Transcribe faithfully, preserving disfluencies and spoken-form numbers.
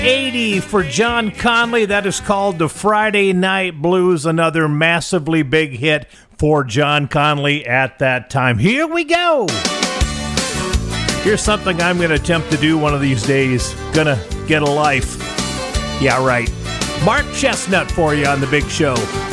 eighty for John Conlee. That is called the Friday Night Blues, another massively big hit for John Conlee at that time. Here we go. Here's something I'm going to attempt to do one of these days. Gonna get a life. Yeah, right. Mark Chestnut for you on The Big Show.